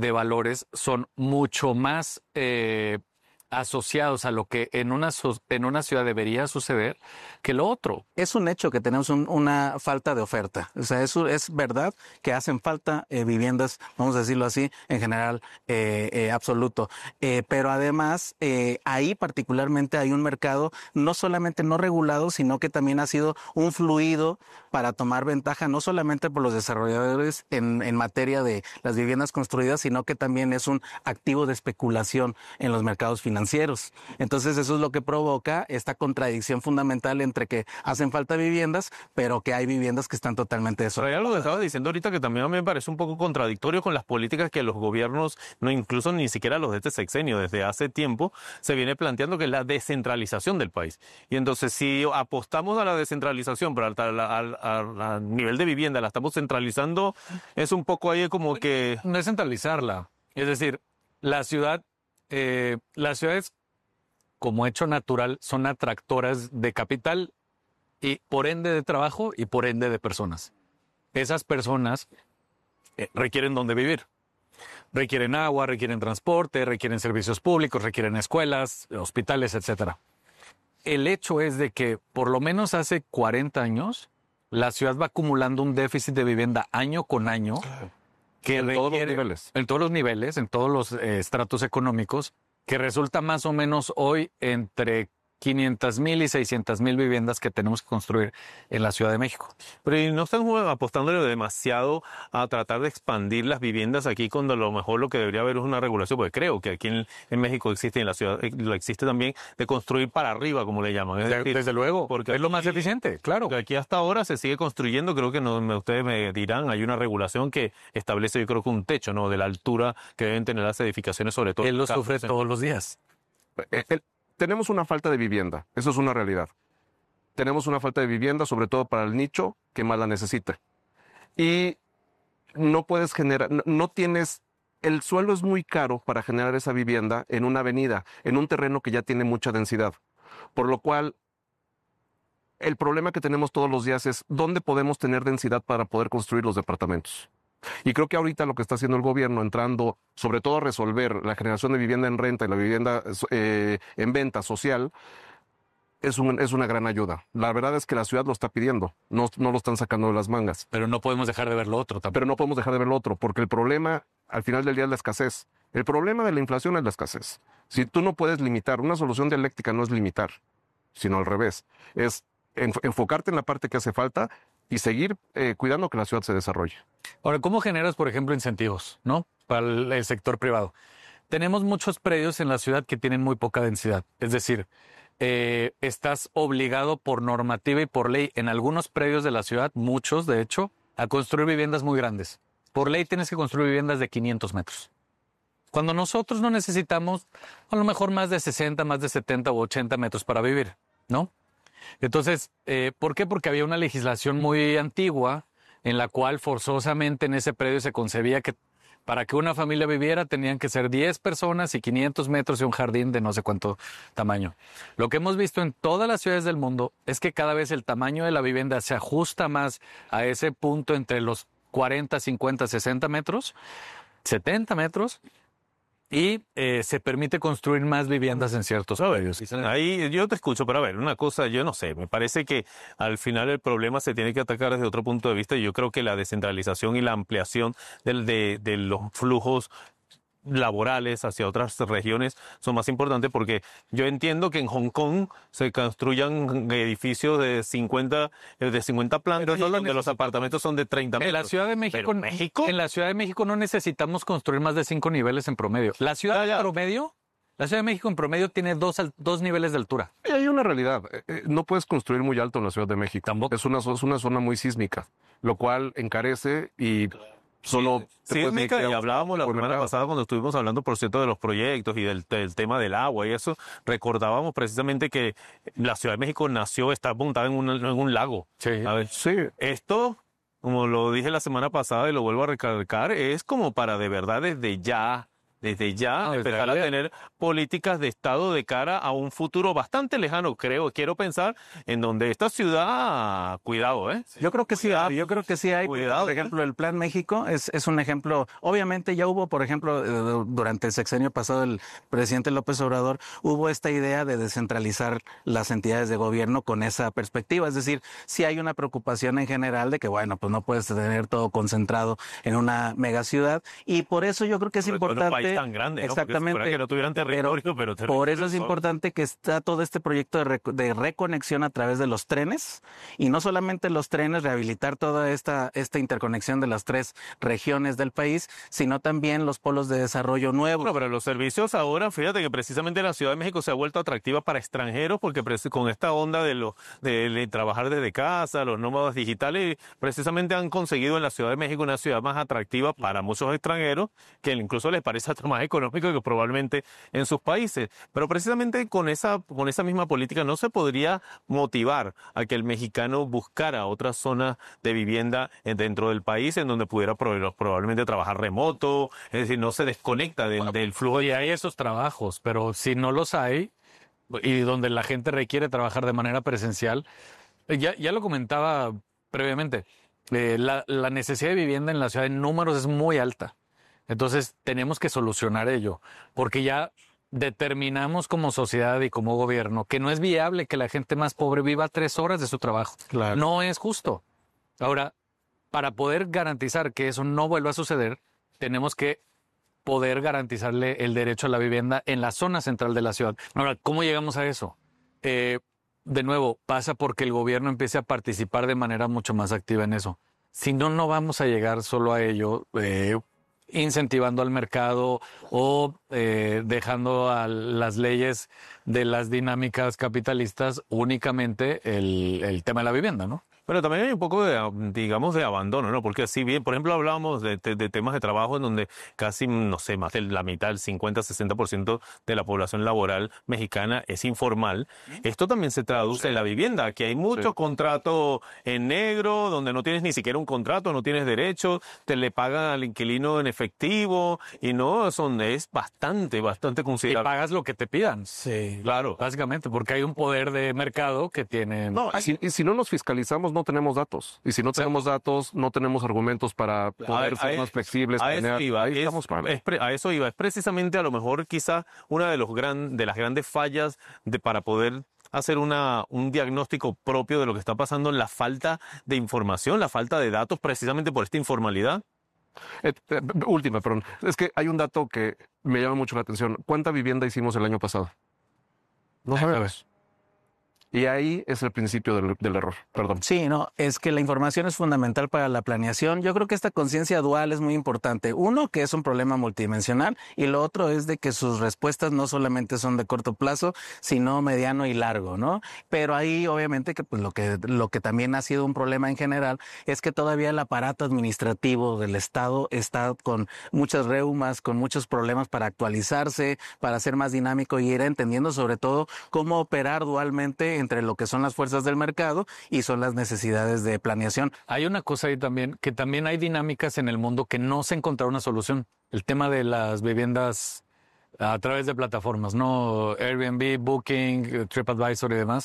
de valores son mucho más asociados a lo que en una ciudad debería suceder que lo otro. Es un hecho que tenemos una falta de oferta. O sea, eso es verdad que hacen falta viviendas, vamos a decirlo así, en general absoluto. Pero además, ahí particularmente hay un mercado no solamente no regulado, sino que también ha sido un fluido para tomar ventaja, no solamente por los desarrolladores en materia de las viviendas construidas, sino que también es un activo de especulación en los mercados financieros. Entonces eso es lo que provoca esta contradicción fundamental entre que hacen falta viviendas, pero que hay viviendas que están totalmente Pero ya lo que estaba diciendo ahorita que también a mí me parece un poco contradictorio con las políticas que los gobiernos, no incluso ni siquiera los de este sexenio, desde hace tiempo, se viene planteando que es la descentralización del país. Y entonces si apostamos a la descentralización, pero al nivel de vivienda la estamos centralizando, es un poco ahí como que... No es centralizarla. Es decir, las ciudades como hecho natural son atractoras de capital y por ende de trabajo y por ende de personas. Esas personas requieren dónde vivir. Requieren agua, requieren transporte, requieren servicios públicos, requieren escuelas, hospitales, etcétera. El hecho es de que por lo menos hace 40 años la ciudad va acumulando un déficit de vivienda año con año que en todos los niveles. En todos los niveles, en todos los estratos económicos, que resulta más o menos hoy entre 500,000 y 600,000 viviendas que tenemos que construir en la Ciudad de México. Pero ¿y no están apostándole demasiado a tratar de expandir las viviendas aquí cuando a lo mejor lo que debería haber es una regulación? Porque creo que aquí en México existe, en la ciudad lo existe también, de construir para arriba, como le llaman. Es decir, desde luego, porque es lo más eficiente, claro. Porque aquí hasta ahora se sigue construyendo, creo que ustedes me dirán, hay una regulación que establece, yo creo que un techo, ¿no? De la altura que deben tener las edificaciones, sobre todo. Él lo sufre todos los días. Tenemos una falta de vivienda, eso es una realidad. Tenemos una falta de vivienda, sobre todo para el nicho que más la necesita. Y no puedes generar, no tienes, el suelo es muy caro para generar esa vivienda en una avenida, en un terreno que ya tiene mucha densidad. Por lo cual, el problema que tenemos todos los días es dónde podemos tener densidad para poder construir los departamentos. Y creo que ahorita lo que está haciendo el gobierno, entrando sobre todo a resolver la generación de vivienda en renta y la vivienda en venta social, es una gran ayuda. La verdad es que la ciudad lo está pidiendo, no lo están sacando de las mangas. Pero no podemos dejar de ver lo otro tampoco. Pero no podemos dejar de ver lo otro, porque el problema, al final del día, es la escasez. El problema de la inflación es la escasez. Si tú no puedes limitar, una solución dialéctica no es limitar, sino al revés. Es enfocarte en la parte que hace falta y seguir cuidando que la ciudad se desarrolle. Ahora, ¿cómo generas, por ejemplo, incentivos, ¿no? Para el sector privado? Tenemos muchos predios en la ciudad que tienen muy poca densidad. Es decir, estás obligado por normativa y por ley en algunos predios de la ciudad, muchos de hecho, a construir viviendas muy grandes. Por ley tienes que construir viviendas de 500 metros. Cuando nosotros no necesitamos a lo mejor más de 60, más de 70 u 80 metros para vivir, ¿no? Entonces, ¿por qué? Porque había una legislación muy antigua en la cual forzosamente en ese predio se concebía que para que una familia viviera tenían que ser 10 personas y 500 metros y un jardín de no sé cuánto tamaño. Lo que hemos visto en todas las ciudades del mundo es que cada vez el tamaño de la vivienda se ajusta más a ese punto entre los 40, 50, 60 metros, 70 metros. Y se permite construir más viviendas en ciertos predios. Ahí yo te escucho, pero a ver, una cosa, yo no sé, me parece que al final el problema se tiene que atacar desde otro punto de vista. Yo creo que la descentralización y la ampliación de los flujos laborales hacia otras regiones son más importantes, porque yo entiendo que en Hong Kong se construyan edificios de 50 plantas, pero donde los apartamentos son de 30 metros. En la Ciudad de México, en la Ciudad de México no necesitamos construir más de 5 niveles en promedio. La Ciudad de México en promedio tiene dos niveles de altura. Y hay una realidad, no puedes construir muy alto en la Ciudad de México. Tampoco. Es una zona muy sísmica, lo cual encarece y solo sísmica, y hablábamos la semana pasada cuando estuvimos hablando, por cierto, de los proyectos y del tema del agua y eso, recordábamos precisamente que la Ciudad de México está montada en un lago. Sí. A ver, sí, esto, como lo dije la semana pasada y lo vuelvo a recalcar, es como para de verdad desde ya desde ya, No, desde empezar a ya. tener políticas de Estado de cara a un futuro bastante lejano, quiero pensar, en donde esta ciudad, cuidado, ¿eh? Yo creo que sí hay, yo creo que sí hay. Cuidado. Por ejemplo, el Plan México es un ejemplo. Obviamente ya hubo, por ejemplo, durante el sexenio pasado el presidente López Obrador, hubo esta idea de descentralizar las entidades de gobierno con esa perspectiva. Es decir, sí hay una preocupación en general de que, bueno, pues no puedes tener todo concentrado en una megaciudad. Y por eso yo creo que es Sobre todo en importante. un país tan grande, ¿no? Porque si Exactamente. fuera que no tuvieran territorio, pero Por eso es territorios son. importante que está todo este proyecto de reconexión a través de los trenes, y no solamente los trenes, rehabilitar toda esta interconexión de las 3 regiones del país, sino también los polos de desarrollo nuevos. Bueno, pero los servicios ahora, fíjate que precisamente la Ciudad de México se ha vuelto atractiva para extranjeros porque con esta onda de trabajar desde casa, los nómadas digitales, precisamente han conseguido en la Ciudad de México una ciudad más atractiva para muchos extranjeros, que incluso les parece hasta más económico que probablemente en sus países. Pero precisamente con esa misma política no se podría motivar a que el mexicano buscara otras zonas de vivienda dentro del país en donde pudiera probablemente trabajar remoto, es decir, no se desconecta del flujo. Y hay esos trabajos, pero si no los hay, y donde la gente requiere trabajar de manera presencial, ya lo comentaba previamente, la necesidad de vivienda en la ciudad en números es muy alta. Entonces tenemos que solucionar ello, porque ya determinamos como sociedad y como gobierno que no es viable que la gente más pobre viva 3 horas de su trabajo. Claro. No es justo. Ahora, para poder garantizar que eso no vuelva a suceder, tenemos que poder garantizarle el derecho a la vivienda en la zona central de la ciudad. Ahora, ¿cómo llegamos a eso? De nuevo, pasa porque el gobierno empiece a participar de manera mucho más activa en eso. Si no, no vamos a llegar solo a ello, incentivando al mercado o dejando a las leyes de las dinámicas capitalistas únicamente el tema de la vivienda, ¿no? Pero también hay un poco digamos, de abandono, ¿no? Porque si bien, por ejemplo, hablábamos de temas de trabajo en donde casi, no sé, más de la mitad, el 50-60% de la población laboral mexicana es informal, esto también se traduce en la vivienda, que hay muchos contratos en negro, donde no tienes ni siquiera un contrato, no tienes derecho, te le pagan al inquilino en efectivo, y no, es bastante Y considerable. pagas lo que te pidan. Sí. Claro. Básicamente, porque hay un poder de mercado que tiene... No, y si no nos fiscalizamos, no tenemos datos. Y si no tenemos datos, no tenemos argumentos para poder ser más flexibles. A eso planear. iba. Ahí estamos mal. A eso iba. Es precisamente a lo mejor quizá una de las grandes fallas para poder hacer un diagnóstico propio de lo que está pasando en la falta de información, la falta de datos, precisamente por esta informalidad. Última, perdón. Es que hay un dato que me llama mucho la atención. ¿Cuánta vivienda hicimos el año pasado? No sabemos. Y ahí es el principio del error. Perdón. Sí, no, es que la información es fundamental para la planeación. Yo creo que esta conciencia dual es muy importante. Uno, que es un problema multidimensional, y lo otro es de que sus respuestas no solamente son de corto plazo, sino mediano y largo, ¿no? Pero ahí, obviamente, que pues lo que también ha sido un problema en general es que todavía el aparato administrativo del Estado está con muchas reumas, con muchos problemas para actualizarse, para ser más dinámico y ir entendiendo sobre todo cómo operar dualmente entre lo que son las fuerzas del mercado y son las necesidades de planeación. Hay una cosa ahí también, que también hay dinámicas en el mundo que no se encontró una solución. El tema de las viviendas a través de plataformas, ¿no? Airbnb, Booking, TripAdvisor y demás.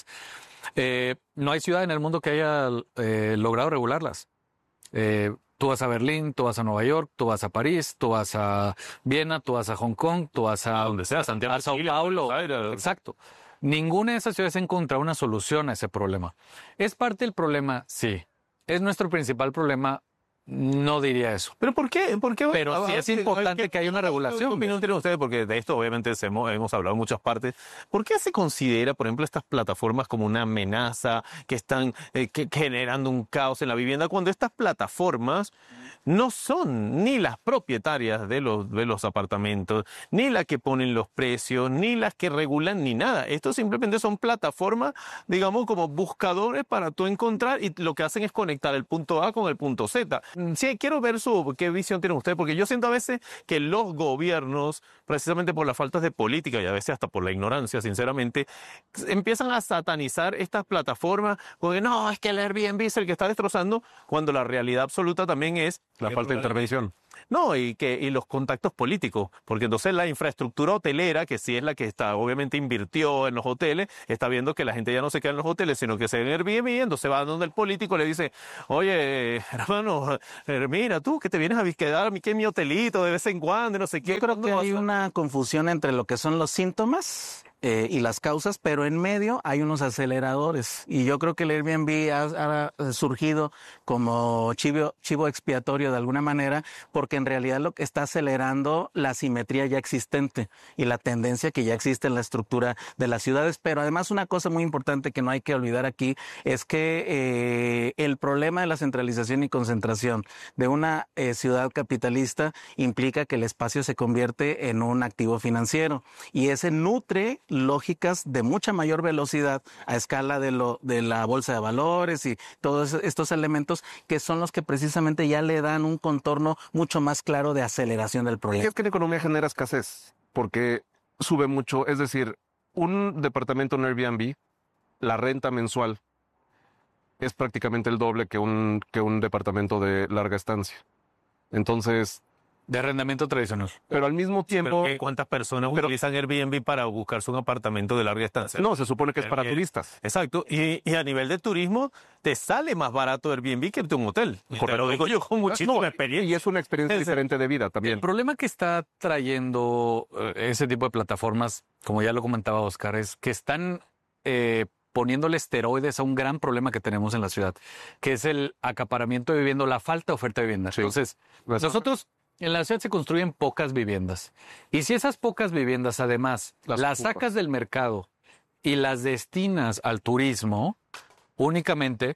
No hay ciudad en el mundo que haya logrado regularlas. Tú vas a Berlín, tú vas a Nueva York, tú vas a París, tú vas a Viena, tú vas a Hong Kong, tú vas a Donde sea, Santiago, a Sao Chile, Paulo. Buenos Aires. Exacto. Ninguna de esas ciudades ha encontrado una solución a ese problema. ¿Es parte del problema? Sí. ¿Es nuestro principal problema? No diría eso. ¿Pero por qué? Pero sí es importante que haya una regulación. ¿Qué opinión tienen ustedes? Porque de esto obviamente hemos hablado en muchas partes. ¿Por qué se considera, por ejemplo, estas plataformas como una amenaza, que están generando un caos en la vivienda, cuando estas plataformas no son ni las propietarias de los apartamentos, ni las que ponen los precios, ni las que regulan, ni nada? Estos simplemente son plataformas, digamos, como buscadores para tú encontrar, y lo que hacen es conectar el punto A con el punto Z. Sí, quiero ver qué visión tienen ustedes, porque yo siento a veces que los gobiernos, precisamente por las faltas de política y a veces hasta por la ignorancia, sinceramente, empiezan a satanizar estas plataformas, porque no, es que el Airbnb es el que está destrozando, cuando la realidad absoluta también es La falta de intervención. No, y los contactos políticos, porque entonces la infraestructura hotelera, que sí es la que está, obviamente invirtió en los hoteles, está viendo que la gente ya no se queda en los hoteles, sino que se en Airbnb, entonces va donde el político le dice, oye, hermano, mira tú que te vienes a quedar a mí que en mi hotelito de vez en cuando, no sé qué. Yo creo que hay una confusión entre lo que son los síntomas y las causas, pero en medio hay unos aceleradores. Y yo creo que el Airbnb ha surgido como chivo expiatorio de alguna manera, porque en realidad lo que está acelerando la simetría ya existente y la tendencia que ya existe en la estructura de las ciudades. Pero además una cosa muy importante que no hay que olvidar aquí es que el problema de la centralización y concentración de una ciudad capitalista implica que el espacio se convierte en un activo financiero y ese nutre lógicas de mucha mayor velocidad a escala de la bolsa de valores y todos estos elementos que son los que precisamente ya le dan un contorno mucho más claro de aceleración del Y proyecto. es que la economía genera escasez, porque sube mucho. Es decir, un departamento en Airbnb, la renta mensual es prácticamente el doble que un departamento de larga estancia. Entonces, De arrendamiento tradicional. pero al mismo tiempo, ¿Cuántas personas utilizan Airbnb para buscarse un apartamento de larga estancia? no, se supone que es para Airbnb. turistas. Exacto, y a nivel de turismo, te sale más barato Airbnb que un hotel. Te lo digo yo con muchísima No, experiencia. y es una experiencia diferente de vida El también. problema que está trayendo ese tipo de plataformas, como ya lo comentaba Oscar, es que están poniéndole esteroides a un gran problema que tenemos en la ciudad, que es el acaparamiento de vivienda, la falta de oferta de vivienda. Sí. Entonces, nosotros en la ciudad se construyen pocas viviendas. Y si esas pocas viviendas, además, Las las ocupas. sacas del mercado y las destinas al turismo, únicamente,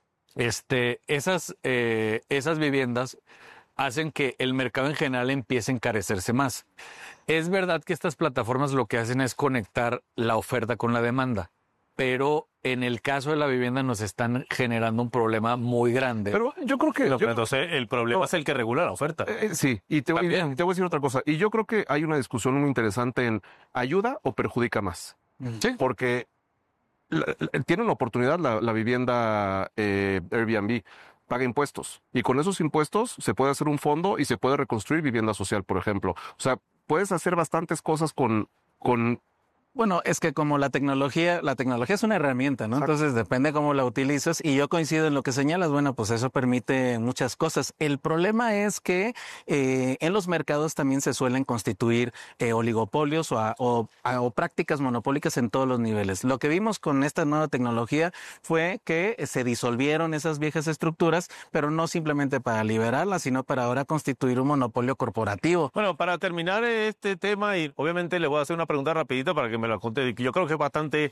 esas viviendas hacen que el mercado en general empiece a encarecerse más. Es verdad que estas plataformas lo que hacen es conectar la oferta con la demanda, pero en el caso de la vivienda nos están generando un problema muy grande. Pero yo creo que... No, yo- pero entonces el problema es el que regula la oferta. sí, y te voy También. a decir otra cosa. Y yo creo que hay una discusión muy interesante en ¿ayuda o perjudica más? Sí. Porque tiene una oportunidad la vivienda Airbnb, paga impuestos. Y con esos impuestos se puede hacer un fondo y se puede reconstruir vivienda social, por ejemplo. O sea, puedes hacer bastantes cosas con Bueno, es que como la tecnología es una herramienta, ¿no? Exacto. Entonces depende cómo la utilizas y yo coincido en lo que señalas, bueno, pues eso permite muchas cosas. El problema es que en los mercados también se suelen constituir oligopolios o prácticas monopólicas en todos los niveles. Lo que vimos con esta nueva tecnología fue que se disolvieron esas viejas estructuras, pero no simplemente para liberarlas, sino para ahora constituir un monopolio corporativo. Bueno, para terminar este tema, y obviamente le voy a hacer una pregunta rapidita para que me la conté, que yo creo que es bastante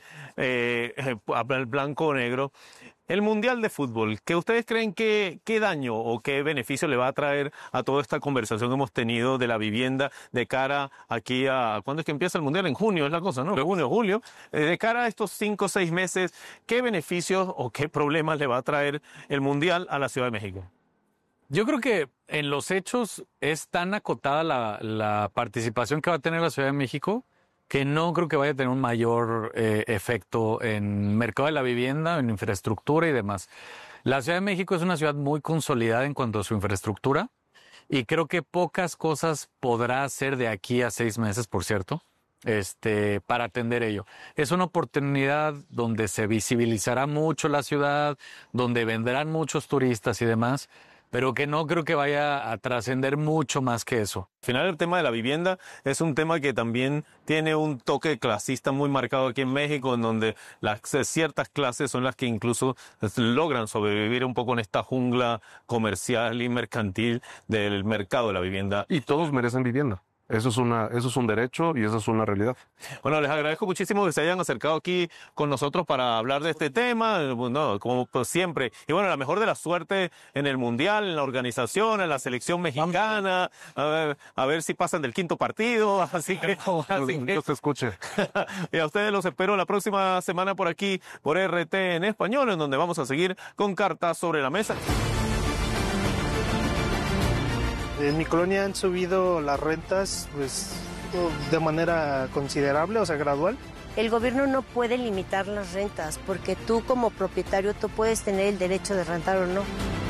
blanco o negro. El Mundial de Fútbol, ¿qué ustedes creen qué daño o qué beneficio le va a traer a toda esta conversación que hemos tenido de la vivienda de cara aquí a... ¿Cuándo es que empieza el Mundial? En junio es la cosa, ¿no? Junio, julio. De cara a estos 5 o 6 meses, ¿qué beneficios o qué problemas le va a traer el Mundial a la Ciudad de México? Yo creo que en los hechos es tan acotada la participación que va a tener la Ciudad de México que no creo que vaya a tener un mayor efecto en mercado de la vivienda, en infraestructura y demás. La Ciudad de México es una ciudad muy consolidada en cuanto a su infraestructura y creo que pocas cosas podrá hacer de aquí a 6 meses, por cierto, para atender ello. Es una oportunidad donde se visibilizará mucho la ciudad, donde vendrán muchos turistas y demás, pero que no creo que vaya a trascender mucho más que eso. Al final el tema de la vivienda es un tema que también tiene un toque clasista muy marcado aquí en México, en donde ciertas clases son las que incluso logran sobrevivir un poco en esta jungla comercial y mercantil del mercado de la vivienda. y todos merecen vivienda. Eso es un derecho y eso es una realidad. Bueno, les agradezco muchísimo que se hayan acercado aquí con nosotros para hablar de este tema, bueno, como pues, siempre. Y bueno, la mejor de la suerte en el Mundial, en la organización, en la selección mexicana, a ver si pasan del 5º partido, así que... Dios te escuche. Y a ustedes los espero la próxima semana por aquí, por RT en español, en donde vamos a seguir con cartas sobre la mesa. En mi colonia han subido las rentas pues, de manera considerable, o sea, gradual. El gobierno no puede limitar las rentas porque tú como propietario tú puedes tener el derecho de rentar o no.